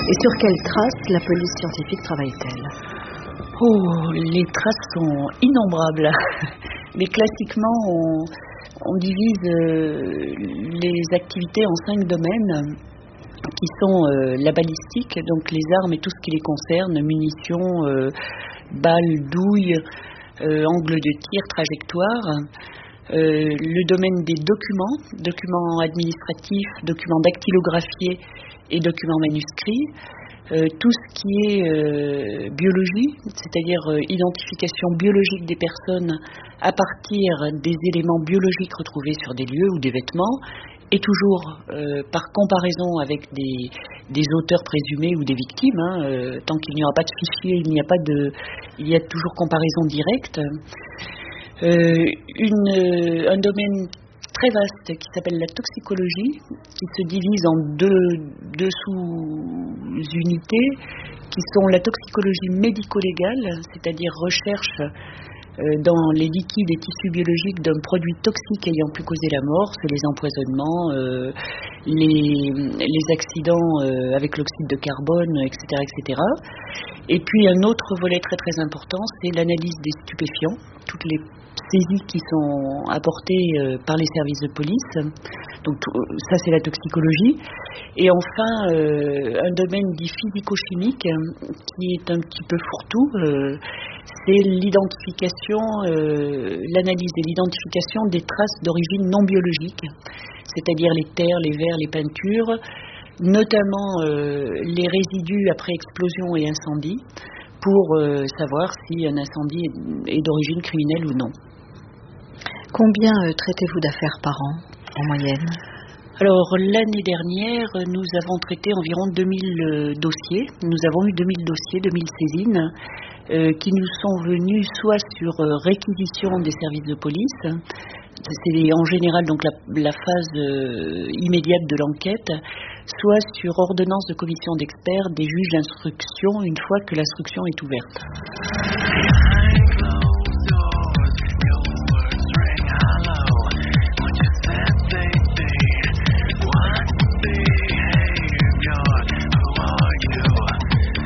Et sur quelles traces la police scientifique travaille-t-elle? Oh, les traces sont innombrables. Mais classiquement, on divise les activités en 5 domaines qui sont la balistique, donc les armes et tout ce qui les concerne, munitions, balles, douilles, angles de tir, trajectoire. Le domaine des documents administratifs, documents dactylographiés et documents manuscrits. Tout ce qui est biologie, c'est-à-dire identification biologique des personnes à partir des éléments biologiques retrouvés sur des lieux ou des vêtements, et toujours par comparaison avec des auteurs présumés ou des victimes. Tant qu'il n'y aura pas de fichier, il y a toujours comparaison directe. Un domaine très vaste qui s'appelle la toxicologie, qui se divise en deux sous-unités, qui sont la toxicologie médico-légale, c'est-à-dire recherche dans les liquides et tissus biologiques d'un produit toxique ayant pu causer la mort, c'est les empoisonnements, les accidents avec l'oxyde de carbone, etc., etc. Et puis un autre volet très très important, c'est l'analyse des stupéfiants, toutes les saisies qui sont apportées par les services de police. Donc ça c'est la toxicologie. Et enfin un domaine dit physico-chimique qui est un petit peu fourre-tout, c'est l'identification, l'analyse et l'identification des traces d'origine non biologique, c'est-à-dire les terres, les verres, les peintures, notamment les résidus après explosion et incendie, pour savoir si un incendie est d'origine criminelle ou non. Combien traitez-vous d'affaires par an, en moyenne ? Alors, l'année dernière, nous avons traité environ 2000 dossiers. Nous avons eu 2000 dossiers, 2000 saisines, qui nous sont venus soit sur réquisition des services de police, c'est en général donc la phase immédiate de l'enquête, soit sur ordonnance de commission d'experts des juges d'instruction une fois que l'instruction est ouverte.